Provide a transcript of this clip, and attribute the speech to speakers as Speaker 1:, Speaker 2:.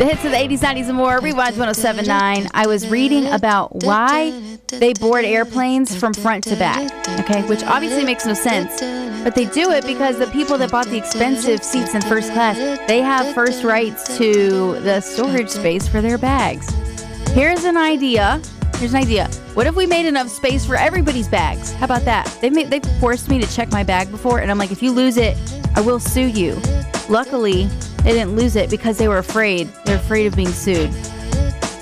Speaker 1: hits of the 80s, 90s, and more. Rewind 1079. I was reading about why they board airplanes from front to back, okay, which obviously makes no sense. But they do it because the people that bought the expensive seats in first class, they have first rights to the storage space for their bags. Here's an idea. What if we made enough space for everybody's bags? How about that? They've forced me to check my bag before, and I'm like, if you lose it, I will sue you. Luckily, they didn't lose it because they were afraid. They're afraid of being sued.